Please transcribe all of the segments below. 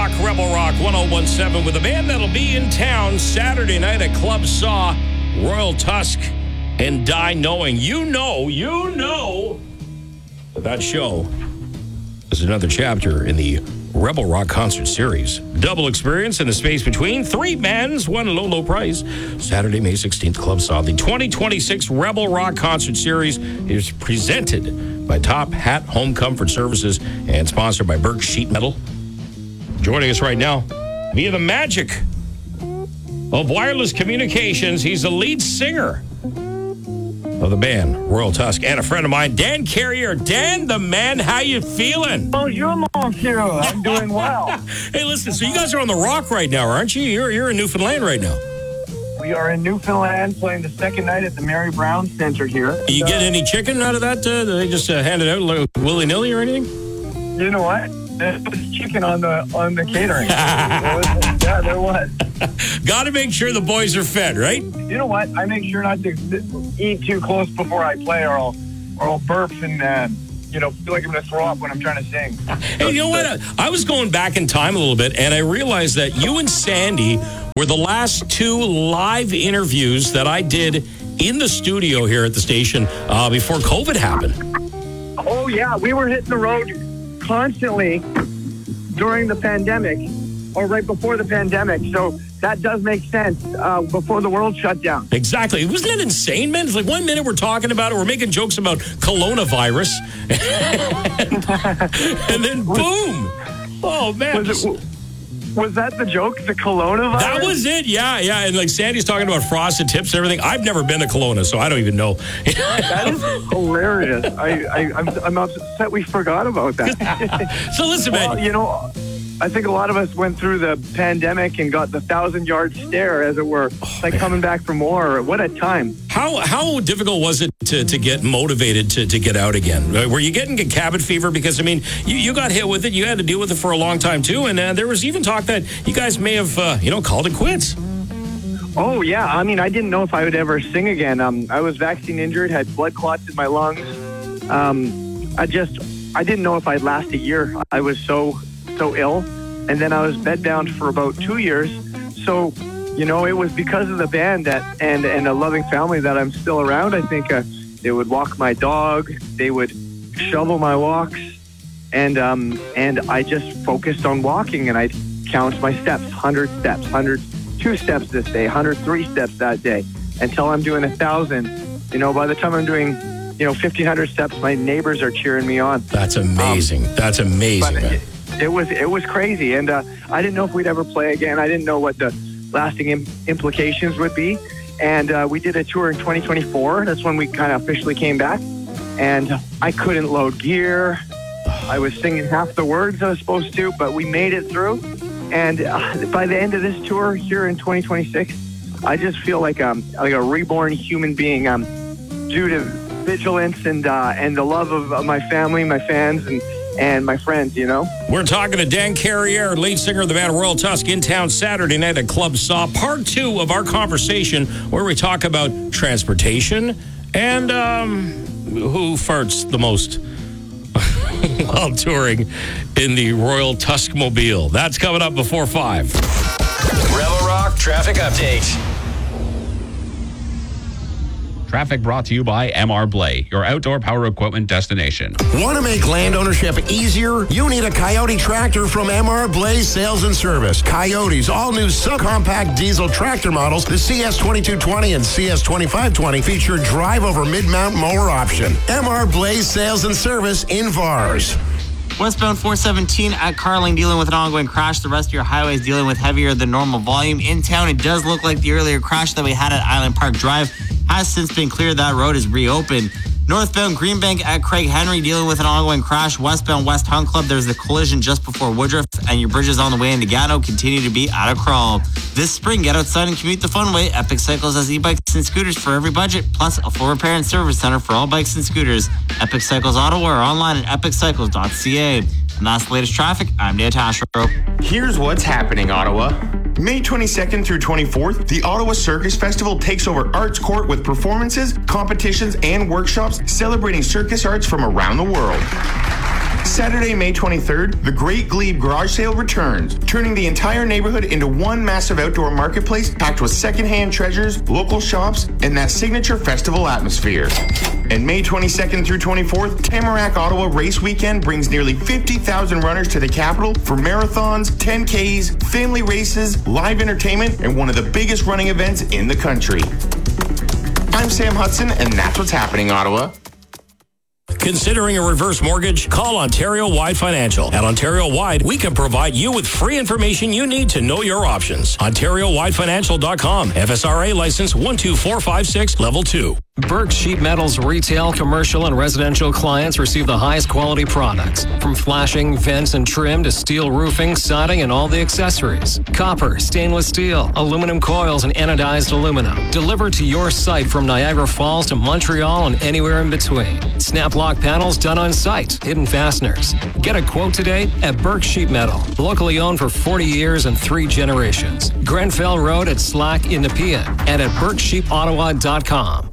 Rock, Rebel Rock 1017 with a band that'll be in town Saturday night at Club Saw, Royal Tusk, and Die Knowing. You know that show is another chapter in the Rebel Rock concert series. Double experience in the space between. 3 bands, 1 low price. Saturday, May 16th, Club Saw. The 2026 Rebel Rock concert series is presented by Top Hat Home Comfort Services and sponsored by Burke Sheet Metal. Joining us right now via the magic of wireless communications, he's the lead singer of the band, Royal Tusk, and a friend of mine, Dan Carrier. Dan, the man, how you feeling? Bonjour, monsieur. I'm doing well. Hey, listen, so you guys are on the rock right now, aren't you? You're in Newfoundland right now. We are in Newfoundland playing the second night at the Mary Brown Center here. You get any chicken out of that? Do they just hand it out willy-nilly or anything? You know what? There was chicken on the catering. There was. Got to make sure the boys are fed, right? You know what? I make sure not to eat too close before I play, or I'll burp and feel like I'm going to throw up when I'm trying to sing. Hey, you know what? I was going back in time a little bit, and I realized that you and Sandy were the last 2 live interviews that I did in the studio here at the station before COVID happened. Oh, yeah. We were hitting the road constantly during the pandemic, or right before the pandemic. So that does make sense, before the world shut down. Exactly. Wasn't that insane, man? It's like 1 minute we're talking about it, we're making jokes about coronavirus, and then boom! Oh, man. Was that the joke, the coronavirus? That was it, yeah. And like Sandy's talking about frosted tips and everything. I've never been to Kelowna, so I don't even know. That is hilarious. I'm upset we forgot about that. So listen, man. I think a lot of us went through the pandemic and got the 1,000-yard stare, as it were, coming back from war. What a time. How difficult was it to get motivated to get out again? Were you getting cabin fever? Because, I mean, you got hit with it. You had to deal with it for a long time, too. And there was even talk that you guys may have, called it quits. Oh, yeah. I mean, I didn't know if I would ever sing again. I was vaccine injured, had blood clots in my lungs. I didn't know if I'd last a year. I was so ill, and then I was bedbound for about 2 years. So, it was because of the band that and a loving family that I'm still around. I think they would walk my dog, they would shovel my walks, and I just focused on walking, and I'd count my steps, 100 steps, 102 steps this day, 103 steps that day, until I'm doing 1,000. By the time I'm doing 1,500 steps, my neighbors are cheering me on. That's amazing. That's amazing, man. It was crazy, and I didn't know if we'd ever play again. I didn't know what the lasting implications would be, and we did a tour in 2024. That's when we kind of officially came back, and I couldn't load gear. I was singing half the words I was supposed to, but we made it through. And by the end of this tour here in 2026, I just feel like a reborn human being, due to vigilance and the love of my family, my fans, and my friends, We're talking to Dan Carrier, lead singer of the band Royal Tusk, in town Saturday night at Club Saw. Part 2 of our conversation, where we talk about transportation and who farts the most while touring in the Royal Tusk Mobile. That's coming up before 5. Rebel Rock Traffic Update. Traffic brought to you by MR Blay, your outdoor power equipment destination. Want to make land ownership easier? You need a Coyote tractor from MR Blay Sales and Service. Coyote's all-new subcompact diesel tractor models, the CS2220 and CS2520, feature drive-over mid-mount mower option. MR Blay Sales and Service in VARS. Westbound 417 at Carling dealing with an ongoing crash. The rest of your highways dealing with heavier than normal volume. In town, it does look like the earlier crash that we had at Island Park Drive has since been cleared. That road is reopened. Northbound Greenbank at Craig Henry dealing with an ongoing crash. Westbound West Hunt Club, there's the collision just before Woodruff, and your bridges on the way into Gatineau continue to be at a crawl. This spring, get outside and commute the fun way. Epic Cycles has e-bikes and scooters for every budget, plus a full repair and service center for all bikes and scooters. Epic Cycles Ottawa or online at epiccycles.ca. And that's the latest traffic. I'm Dan Tashro. Here's what's happening, Ottawa. May 22nd through 24th, the Ottawa Circus Festival takes over Arts Court with performances, competitions, and workshops celebrating circus arts from around the world. Saturday, May 23rd, the Great Glebe Garage Sale returns, turning the entire neighborhood into one massive outdoor marketplace packed with secondhand treasures, local shops, and that signature festival atmosphere. And May 22nd through 24th, Tamarack Ottawa Race Weekend brings nearly 50,000 runners to the capital for marathons, 10Ks, family races, live entertainment, and one of the biggest running events in the country. I'm Sam Hudson, and that's what's happening, Ottawa. Considering a reverse mortgage? Call Ontario Wide Financial. At Ontario Wide, we can provide you with free information you need to know your options. OntarioWideFinancial.com. FSRA license 12456, level 2. Burke Sheet Metal's retail, commercial, and residential clients receive the highest quality products. From flashing, vents, and trim to steel roofing, siding, and all the accessories. Copper, stainless steel, aluminum coils, and anodized aluminum. Delivered to your site from Niagara Falls to Montreal and anywhere in between. Snap lock panels done on site. Hidden fasteners. Get a quote today at Burke Sheet Metal. Locally owned for 40 years and 3 generations. Grenfell Road at Slack in Nepean and at BurkeSheetOttawa.com.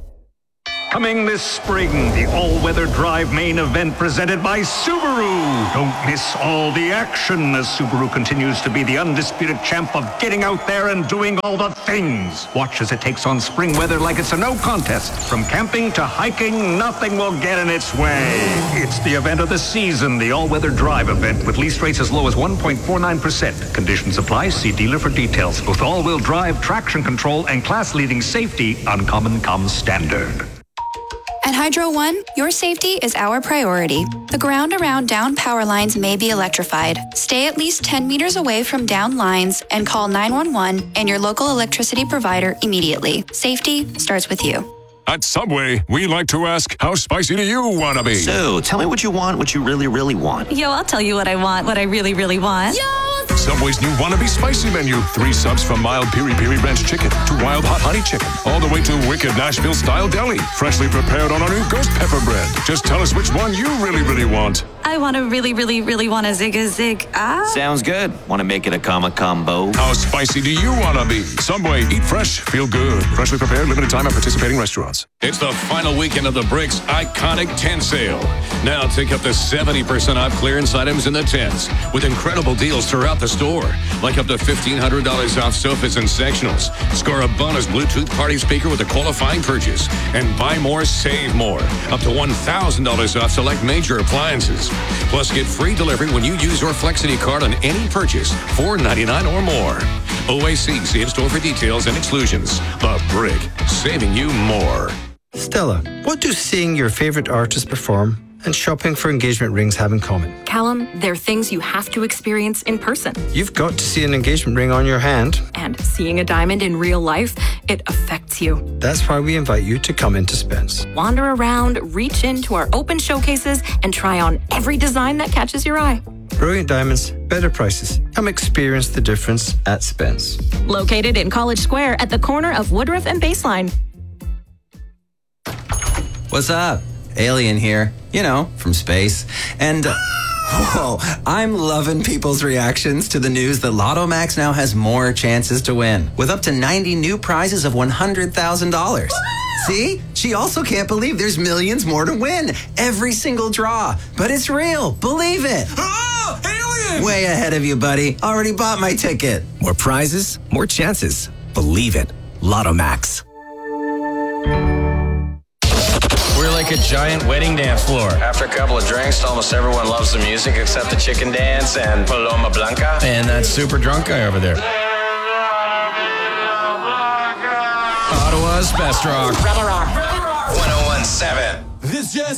Coming this spring, the all-weather drive main event presented by Subaru. Don't miss all the action as Subaru continues to be the undisputed champ of getting out there and doing all the things. Watch as it takes on spring weather like it's a no contest. From camping to hiking, nothing will get in its way. It's the event of the season, the all-weather drive event with lease rates as low as 1.49%. Conditions apply. See dealer for details. With all-wheel drive, traction control, and class-leading safety, Uncommon comes standard. At Hydro One, your safety is our priority. The ground around down power lines may be electrified. Stay at least 10 meters away from down lines and call 911 and your local electricity provider immediately. Safety starts with you. At Subway, we like to ask, how spicy do you want to be? So, tell me what you want, what you really, really want. Yo, I'll tell you what I want, what I really, really want. Yo! Subway's new Wannabe Spicy menu. 3 subs from mild piri-piri ranch chicken to wild hot honey chicken, all the way to wicked Nashville-style deli. Freshly prepared on our new ghost pepper bread. Just tell us which one you really, really want. I want to really, really, really want a zig. Sounds good. Want to make it a combo? How spicy do you want to be? Subway, eat fresh, feel good. Freshly prepared, limited time at participating restaurants. It's the final weekend of the Bricks Iconic Tent Sale. Now take up to 70% off clearance items in the tents with incredible deals throughout the store, like up to $1,500 off sofas and sectionals. Score a bonus Bluetooth party speaker with a qualifying purchase. And buy more, save more. Up to $1,000 off select major appliances. Plus, get free delivery when you use your Flexity card on any purchase, $4.99 or more. OAC, see in-store for details and exclusions. The Brick, saving you more. Stella, what do seeing your favorite artist perform and shopping for engagement rings have in common? Callum, they're things you have to experience in person. You've got to see an engagement ring on your hand. And seeing a diamond in real life, it affects you. That's why we invite you to come into Spence. Wander around, reach into our open showcases, and try on every design that catches your eye. Brilliant diamonds, better prices. Come experience the difference at Spence. Located in College Square at the corner of Woodruff and Baseline. What's up? Alien here, you know, from space. And, whoa, I'm loving people's reactions to the news that Lotto Max now has more chances to win, with up to 90 new prizes of $100,000. See? She also can't believe there's millions more to win. Every single draw. But it's real. Believe it. Oh, alien! Way ahead of you, buddy. Already bought my ticket. More prizes, more chances. Believe it. Lotto Max. We're like a giant wedding dance floor. After a couple of drinks, almost everyone loves the music except the chicken dance and Paloma Blanca. And that super drunk guy over there. Ottawa's best rock. Rebel Rock. 101.7. This just